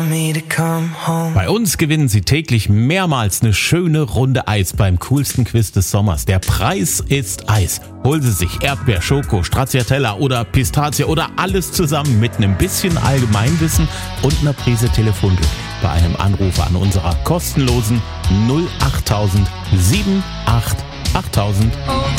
Bei uns gewinnen Sie täglich mehrmals eine schöne Runde Eis beim coolsten Quiz des Sommers. Der Preis ist Eis. Holen Sie sich Erdbeer, Schoko, Stracciatella oder Pistazie oder alles zusammen mit einem bisschen Allgemeinwissen und einer Prise Telefonglück bei einem Anruf an unserer kostenlosen 08000 78 8000.